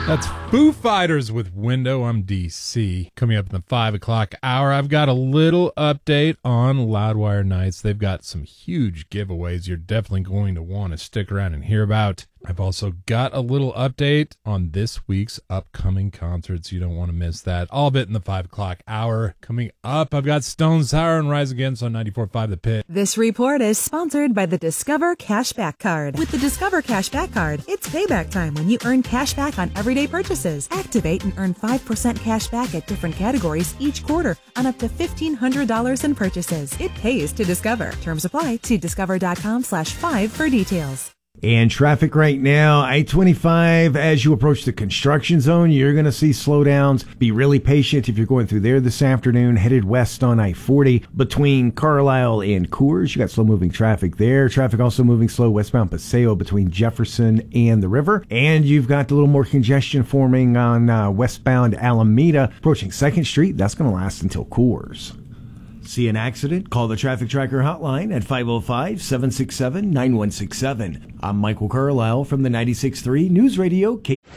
That's Foo Fighters with Window. I'm DC. Coming up in the 5 o'clock hour, I've got a little update on Loudwire Nights. They've got some huge giveaways you're definitely going to want to stick around and hear about. I've also got a little update on this week's upcoming concerts. You don't want to miss that. All of it in the 5 o'clock hour. Coming up, I've got Stone Sour and Rise Against on 94.5 The Pit. This report is sponsored by the Discover Cashback Card. With the Discover Cashback Card, it's payback time when you earn cash back on everyday purchases. Activate and earn 5% cash back at different categories each quarter on up to $1,500 in purchases. It pays to Discover. Terms apply. See discover.com/5 for details. And traffic right now, I-25, as you approach the construction zone, you're going to see slowdowns. Be really patient if you're going through there this afternoon. Headed west on I-40 between Carlisle and Coors. You got slow-moving traffic there. Traffic also moving slow westbound Paseo between Jefferson and the river. And you've got a little more congestion forming on westbound Alameda approaching 2nd Street. That's going to last until Coors. See an accident? Call the Traffic Tracker hotline at 505-767-9167. I'm Michael Carlisle from the 96.3 News Radio.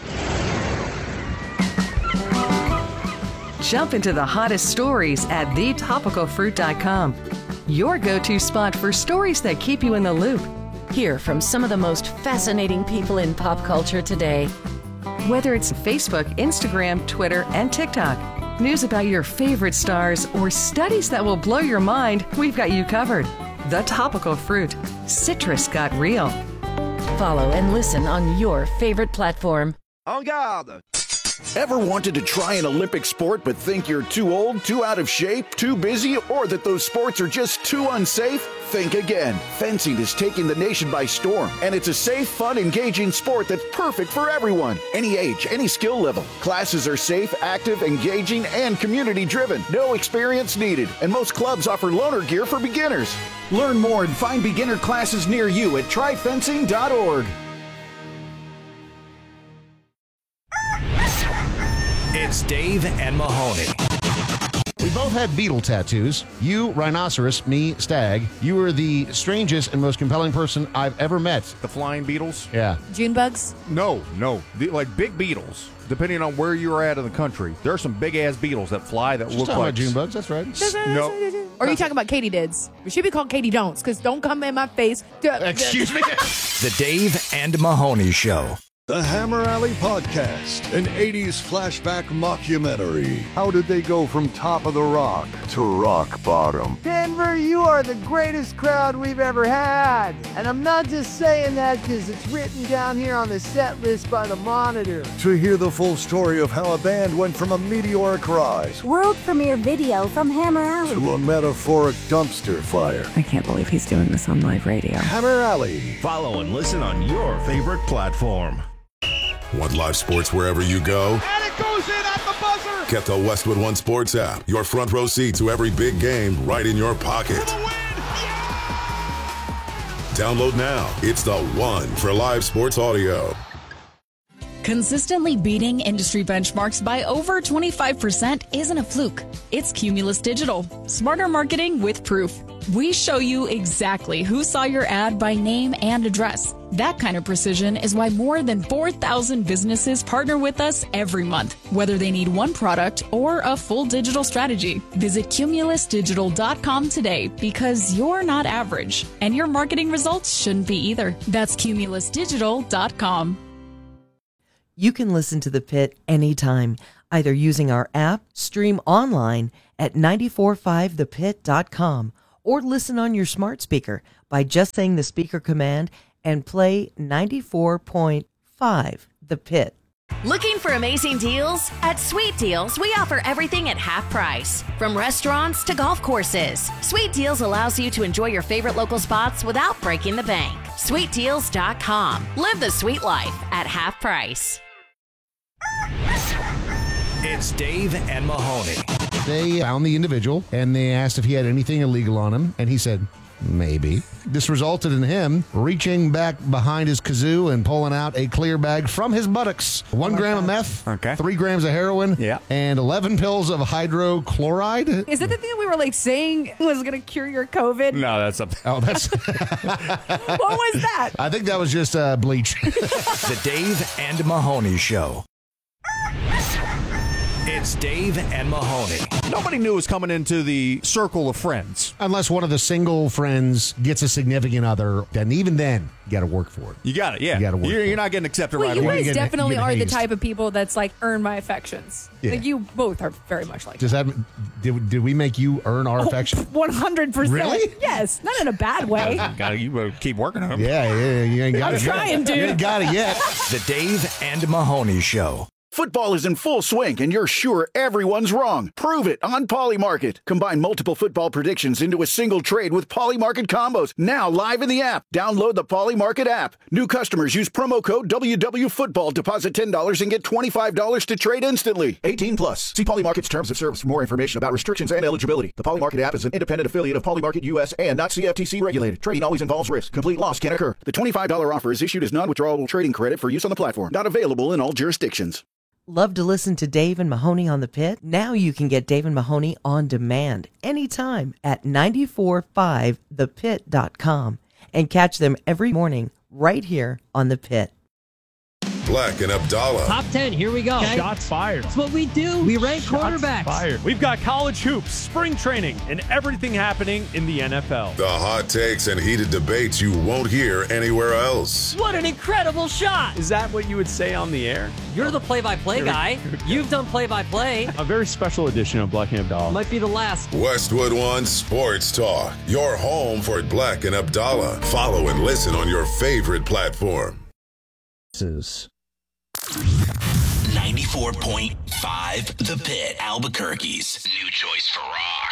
Jump into the hottest stories at thetopicalfruit.com. Your go-to spot for stories that keep you in the loop. Hear from some of the most fascinating people in pop culture today. Whether it's Facebook, Instagram, Twitter, and TikTok. News about your favorite stars or studies that will blow your mind, we've got you covered. The Topical Fruit. Citrus got real. Follow and listen on your favorite platform. En garde! Ever wanted to try an Olympic sport but think you're too old, too out of shape, too busy, or that those sports are just too unsafe? Think again. Fencing is taking the nation by storm, and it's a safe, fun, engaging sport that's perfect for everyone. Any age, any skill level. Classes are safe, active, engaging, and community-driven. No experience needed, and most clubs offer loaner gear for beginners. Learn more and find beginner classes near you at tryfencing.org. It's Dave and Mahoney. We both had beetle tattoos. You, rhinoceros, me, stag. You were the strangest and most compelling person I've ever met. The flying beetles? Yeah. June bugs? No. Like big beetles. Depending on where you're at in the country, there are some big-ass beetles that fly that look like... about June bugs, that's right. No. Or are you talking about katydids? We should be called Katy Don'ts, because don't come in my face. Excuse me? The Dave and Mahoney Show. The Hammer Alley Podcast, an 80s flashback mockumentary. How did they go from top of the rock to rock bottom? Denver, you are the greatest crowd we've ever had. And I'm not just saying that because it's written down here on the set list by the Monitor. To hear the full story of how a band went from a meteoric rise, world premiere video from Hammer Alley, to a metaphoric dumpster fire. I can't believe he's doing this on live radio. Hammer Alley. Follow and listen on your favorite platform. Want live sports wherever you go? And it goes in at the buzzer! Get the Westwood One Sports app. Your front row seat to every big game right in your pocket. Download now. It's the one for live sports audio. Consistently beating industry benchmarks by over 25% isn't a fluke. It's Cumulus Digital. Smarter marketing with proof. We show you exactly who saw your ad by name and address. That kind of precision is why more than 4,000 businesses partner with us every month, whether they need one product or a full digital strategy. Visit cumulusdigital.com today because you're not average, and your marketing results shouldn't be either. That's cumulusdigital.com. You can listen to The Pit anytime, either using our app, stream online at 945thepit.com, or listen on your smart speaker by just saying the speaker command and play 94.5 The Pit. Looking for amazing deals? At Sweet Deals, we offer everything at half price. From restaurants to golf courses, Sweet Deals allows you to enjoy your favorite local spots without breaking the bank. SweetDeals.com. Live the sweet life at half price. It's Dave and Mahoney. They found the individual, and they asked if he had anything illegal on him, and he said, maybe. This resulted in him reaching back behind his kazoo and pulling out a clear bag from his buttocks. 1 gram of meth, 3 grams of heroin, and 11 pills of hydrochloride. Is that the thing that we were saying was going to cure your COVID? No, that's something. Oh, that's... What was that? I think that was just bleach. The Dave and Mahoney Show. It's Dave and Mahoney. Nobody knew was coming into the circle of friends. Unless one of the single friends gets a significant other, and even then, you got to work for it. You got it, yeah. You got to work for it. You're not getting accepted Well, right you away. guys definitely are the hazed. type of people that's like, earn my affections. Yeah. Like, you both are very much like Does that did we make you earn our affection? 100%. Really? Yes. Not in a bad way. You better keep working on it. Yeah, you ain't got I'm it trying, yet. dude. You ain't got it yet. The Dave and Mahoney Show. Football is in full swing, and you're sure everyone's wrong. Prove it on Polymarket. Combine multiple football predictions into a single trade with Polymarket combos. Now live in the app. Download the Polymarket app. New customers use promo code WWFootball. Deposit $10 and get $25 to trade instantly. 18 plus. See Polymarket's terms of service for more information about restrictions and eligibility. The Polymarket app is an independent affiliate of Polymarket US and not CFTC regulated. Trading always involves risk. Complete loss can occur. The $25 offer is issued as non-withdrawable trading credit for use on the platform. Not available in all jurisdictions. Love to listen to Dave and Mahoney on the Pit? Now you can get Dave and Mahoney on demand anytime at 945thepit.com and catch them every morning right here on the Pit. Black and Abdallah. Top 10, here we go. Shots fired. That's what we do. We rank quarterbacks. Fired. We've got college hoops, spring training, and everything happening in the NFL. The hot takes and heated debates you won't hear anywhere else. What an incredible shot. Is that what you would say on the air? You're the play-by-play guy. You've done play-by-play. A very special edition of Black and Abdallah. Might be the last. Westwood One Sports Talk. Your home for Black and Abdallah. Follow and listen on your favorite platform. 94.5 The Pit, Albuquerque's new choice for rock.